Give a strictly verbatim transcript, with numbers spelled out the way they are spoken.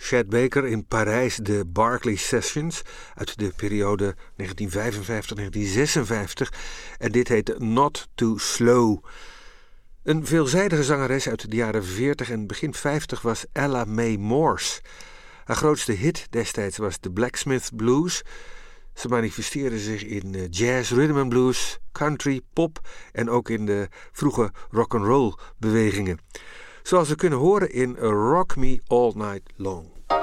Chet Baker in Parijs de Barclay Sessions uit de periode negentien vijfenvijftig tot negentien zesenvijftig en dit heet Not Too Slow. Een veelzijdige zangeres uit de jaren veertig en begin vijftig was Ella Mae Morse. Haar grootste hit destijds was de Blacksmith Blues. Ze manifesteerde zich in jazz, rhythm and blues, country, pop en ook in de vroege rock'n'roll bewegingen. Zoals we kunnen horen in Rock Me All Night Long.